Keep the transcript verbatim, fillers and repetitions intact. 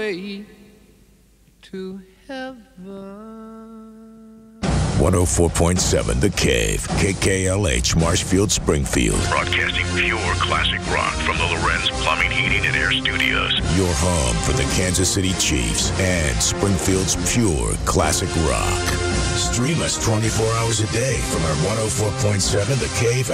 way to heaven. one oh four point seven The Cave, K K L H, Marshfield, Springfield. Broadcasting pure classic rock from the Lorenz Plumbing, Heating, and Air Studios. Your home for the Kansas City Chiefs and Springfield's pure classic rock. Stream us twenty-four hours a day from our one oh four point seven The Cave